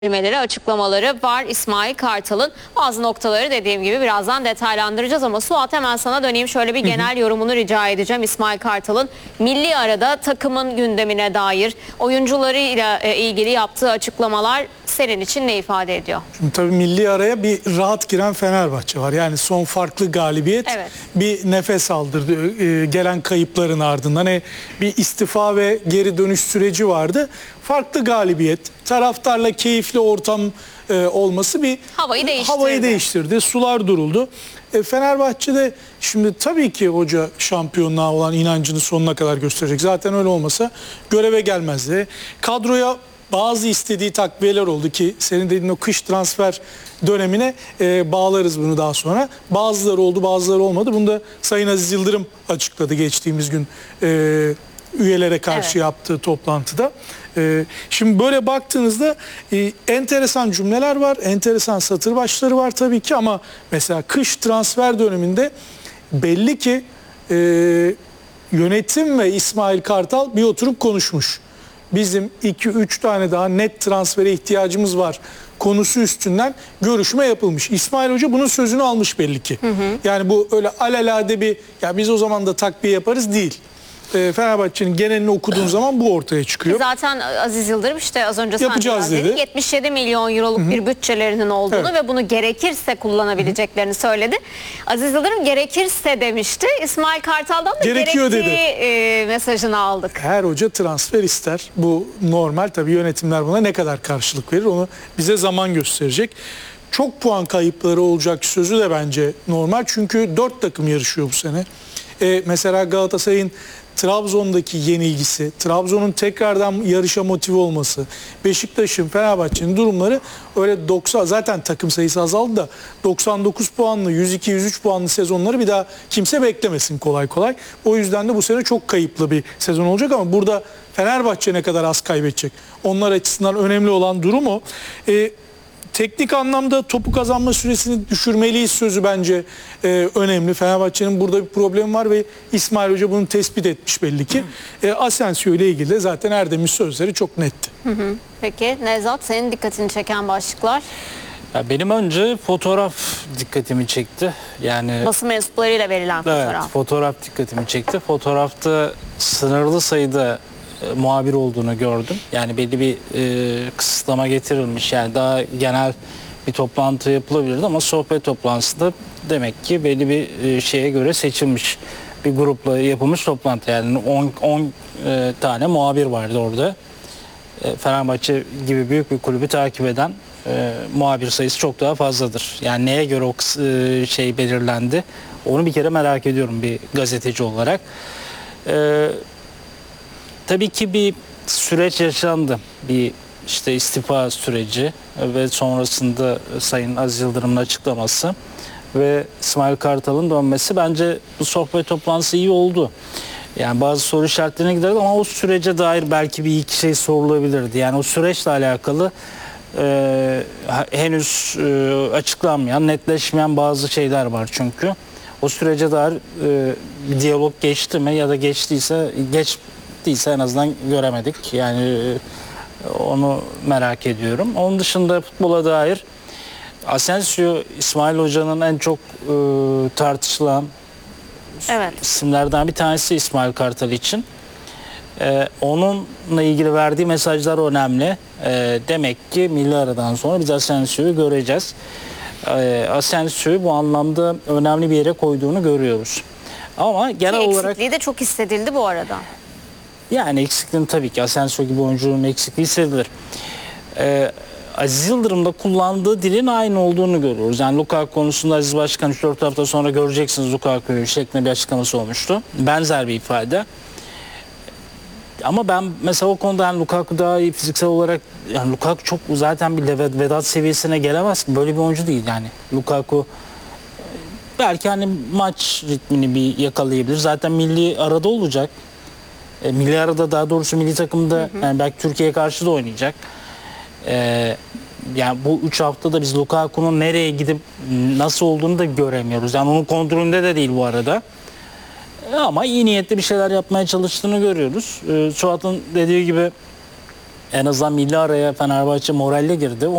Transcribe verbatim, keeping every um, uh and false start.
Kelimeleri, açıklamaları var İsmail Kartal'ın. Bazı noktaları dediğim gibi birazdan detaylandıracağız ama Suat, hemen sana döneyim. Şöyle bir genel yorumunu rica edeceğim İsmail Kartal'ın. Milli arada takımın gündemine dair oyuncularıyla ilgili yaptığı açıklamalar senin için ne ifade ediyor? Şimdi tabii milli araya bir rahat giren Fenerbahçe var. Yani son farklı galibiyet evet. bir nefes aldırdı. Ee, gelen kayıpların ardından hani bir istifa ve geri dönüş süreci vardı. Farklı galibiyet, taraftarla keyifli ortam e, olması bir havayı değiştirdi. Havayı değiştirdi. Sular duruldu. E, Fenerbahçe'de şimdi tabii ki hoca şampiyonluğa olan inancını sonuna kadar gösterecek. Zaten öyle olmasa göreve gelmezdi. Kadroya bazı istediği takviyeler oldu ki senin dediğin o kış transfer dönemine e, bağlarız bunu daha sonra. Bazıları oldu, bazıları olmadı. Bunu da Sayın Aziz Yıldırım açıkladı geçtiğimiz gün e, üyelere karşı evet. yaptığı toplantıda. E, şimdi böyle baktığınızda e, enteresan cümleler var, enteresan satır başları var tabii ki ama mesela kış transfer döneminde belli ki e, yönetim ve İsmail Kartal bir oturup konuşmuş. Bizim iki üç tane daha net transfere ihtiyacımız var konusu üstünden görüşme yapılmış. İsmail Hoca bunun sözünü almış belli ki. Hı hı. Yani bu öyle alelade bir ya biz o zaman da takviye yaparız değil. E, Fenerbahçe'nin genelini okuduğun zaman bu ortaya çıkıyor. Zaten Aziz Yıldırım işte az önce yapacağız dedi. yetmiş yedi milyon euroluk Hı -hı. bir bütçelerinin olduğunu evet. ve bunu gerekirse kullanabileceklerini Hı -hı. söyledi. Aziz Yıldırım gerekirse demişti. İsmail Kartal'dan da gerekiyor gerektiği dedi. E, mesajını aldık. Her hoca transfer ister. Bu normal, tabii yönetimler buna ne kadar karşılık verir onu bize zaman gösterecek. Çok puan kayıpları olacak sözü de bence normal. Çünkü dört takım yarışıyor bu sene. E, mesela Galatasaray'ın Trabzon'daki yenilgisi, Trabzon'un tekrardan yarışa motive olması, Beşiktaş'ın, Fenerbahçe'nin durumları öyle doksan, zaten takım sayısı azaldı da doksan dokuz puanlı, yüz iki yüz üç puanlı sezonları bir daha kimse beklemesin kolay kolay. O yüzden de bu sene çok kayıplı bir sezon olacak ama burada Fenerbahçe ne kadar az kaybedecek? Onlar açısından önemli olan durum o. Ee, Teknik anlamda topu kazanma süresini düşürmeliyiz sözü bence e, önemli. Fenerbahçe'nin burada bir problem var ve İsmail Hoca bunu tespit etmiş belli ki. E, Asensio ile ilgili de zaten Erdem'in sözleri çok netti. Hı hı. Peki Nevzat, senin dikkatini çeken başlıklar? Ya benim önce fotoğraf dikkatimi çekti. Yani basın mensuplarıyla verilen fotoğraf. Evet, fotoğraf dikkatimi çekti. Fotoğrafta sınırlı sayıda E, muhabir olduğunu gördüm. Yani belli bir e, kısıtlama getirilmiş. Yani daha genel bir toplantı yapılabilirdi ama sohbet toplantısında demek ki belli bir e, şeye göre seçilmiş bir grupla yapılmış toplantı. Yani on e, tane muhabir vardı orada. E, Fenerbahçe gibi büyük bir kulübü takip eden e, muhabir sayısı çok daha fazladır. Yani neye göre o e, şey belirlendi? Onu bir kere merak ediyorum bir gazeteci olarak. E, Tabii ki bir süreç yaşandı. Bir işte istifa süreci ve sonrasında Sayın Aziz Yıldırım'ın açıklaması ve İsmail Kartal'ın dönmesi, bence bu sohbet toplantısı iyi oldu. Yani bazı soru işaretlerine giderdi ama o sürece dair belki bir iki şey sorulabilirdi. Yani o süreçle alakalı e, henüz e, açıklanmayan, netleşmeyen bazı şeyler var çünkü. O sürece dair e, bir diyalog geçti mi ya da geçtiyse geç değilse en azından göremedik. Yani onu merak ediyorum. Onun dışında futbola dair Asensio, İsmail Hoca'nın en çok e, tartışılan evet. isimlerden bir tanesi İsmail Kartal için. E, onunla ilgili verdiği mesajlar önemli. E, demek ki milli aradan sonra biz Asensio'yu göreceğiz. E, Asensio'yu bu anlamda önemli bir yere koyduğunu görüyoruz. Ama genel ki olarak eksikliği de çok hissedildi bu arada. Yani eksikliğin tabii ki Asensio gibi oyuncunun eksikliği hissedilir. Ee, Aziz Yıldırım'da kullandığı dilin aynı olduğunu görüyoruz. Yani Lukaku konusunda Aziz Başkan üç dört hafta sonra göreceksiniz Lukaku'yu şeklinde bir açıklaması olmuştu. Benzer bir ifade. Ama ben mesela o konuda yani Lukaku daha iyi fiziksel olarak, yani Lukaku çok zaten bir Vedat seviyesine gelemez. Böyle bir oyuncu değil yani. Lukaku belki hani maç ritmini bir yakalayabilir. Zaten milli arada olacak. E, milli arada, daha doğrusu milli takımda, hı hı. Yani belki Türkiye'ye karşı da oynayacak. E, yani bu üç haftada biz Lukaku'nun nereye gidip nasıl olduğunu da göremiyoruz. Yani onun kontrolünde de değil bu arada. E, ama iyi niyetli bir şeyler yapmaya çalıştığını görüyoruz. E, Suat'ın dediği gibi en azından milli araya Fenerbahçe moralle girdi.